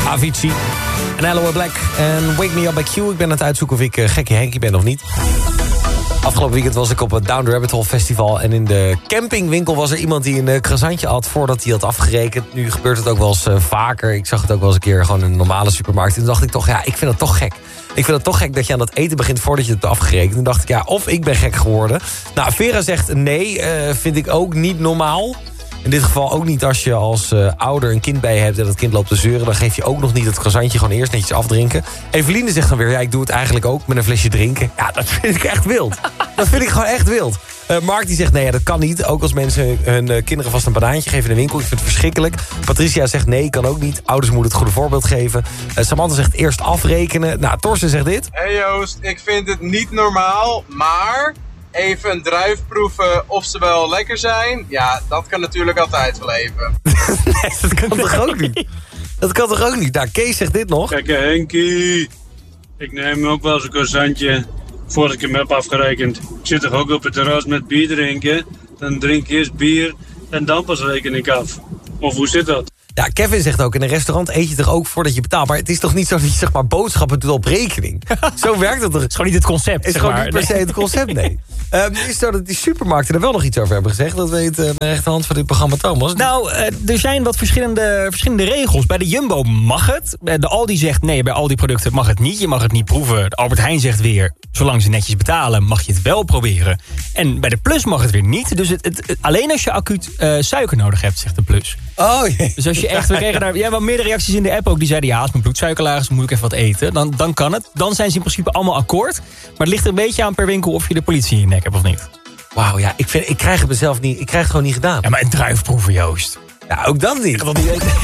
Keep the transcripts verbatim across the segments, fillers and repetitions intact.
Avicii en Aloe Black en Wake Me Up bij Q. Ik ben aan het uitzoeken of ik uh, Gekkie Henkie ben of niet. Afgelopen weekend was ik op het Down the Rabbit Hole Festival... en in de campingwinkel was er iemand die een uh, croissantje had... voordat hij had afgerekend. Nu gebeurt het ook wel eens uh, vaker. Ik zag het ook wel eens een keer gewoon in een normale supermarkt. En toen dacht ik toch, ja, ik vind het toch gek. Ik vind het toch gek dat je aan dat eten begint voordat je het hebt afgerekend. Toen dacht ik, ja, of ik ben gek geworden. Nou, Vera zegt nee, uh, vind ik ook niet normaal. In dit geval ook niet als je als uh, ouder een kind bij je hebt... en dat kind loopt te zeuren, dan geef je ook nog niet het croissantje... gewoon eerst netjes afdrinken. Eveline zegt dan weer, ja, ik doe het eigenlijk ook met een flesje drinken. Ja, dat vind ik echt wild. Dat vind ik gewoon echt wild. Uh, Mark die zegt, nee, ja, dat kan niet. Ook als mensen hun uh, kinderen vast een banaantje geven in de winkel. Ik vind het verschrikkelijk. Patricia zegt, nee, kan ook niet. Ouders moeten het goede voorbeeld geven. Uh, Samantha zegt, eerst afrekenen. Nou, Torsten zegt dit. Hey Joost, ik vind het niet normaal, maar... even een druif proeven of ze wel lekker zijn. Ja, dat kan natuurlijk altijd wel even. Nee, dat kan toch ook niet? Dat kan toch ook niet? Nou, Kees zegt dit nog. Kijk, Henkie. Ik neem ook wel eens een croissantje voordat ik hem heb afgerekend. Ik zit toch ook op het terras met bier drinken. Dan drink ik eerst bier en dan pas reken ik af. Of hoe zit dat? Ja, Kevin zegt ook, in een restaurant eet je toch ook voordat je betaalt. Maar het is toch niet zo dat je zeg maar boodschappen doet op rekening. Zo werkt het toch? Het is gewoon niet het concept. Het is zeg gewoon maar. niet per se het concept, nee. Um, is het zo dat die supermarkten er wel nog iets over hebben gezegd? Dat weet uh, de rechterhand van dit programma Thomas. Nou, uh, er zijn wat verschillende, verschillende regels. Bij de Jumbo mag het. De Aldi zegt nee, bij Aldi producten mag het niet. Je mag het niet proeven. De Albert Heijn zegt weer, zolang ze netjes betalen, mag je het wel proberen. En bij de Plus mag het weer niet. Dus het, het, het, alleen als je acuut uh, suiker nodig hebt, zegt de Plus. Oh jee. Dus als je echt, we kregen daar ja, wel meerdere reacties in de app ook. Die zeiden, ja, als mijn bloedsuiker laag is, moet ik even wat eten. Dan, dan kan het. Dan zijn ze in principe allemaal akkoord. Maar het ligt er een beetje aan per winkel of je de politie in je nek hebt of niet. Wauw, ja, ik, vind, ik krijg het mezelf niet, ik krijg het gewoon niet gedaan. Ja, maar een druifproeven, Joost. Ja, ook dat niet. Ik ga dat niet eten.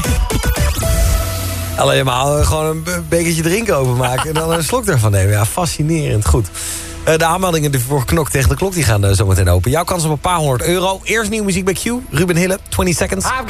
Alleen maar gewoon een bekertje drinken openmaken en dan een slok ervan nemen. Ja, fascinerend. Goed. Uh, de aanmeldingen voor Knok tegen de Klok die gaan uh, zo meteen open. Jouw kans op een paar honderd euro. Eerst nieuwe muziek bij Q. Ruben Hille, twintig seconds.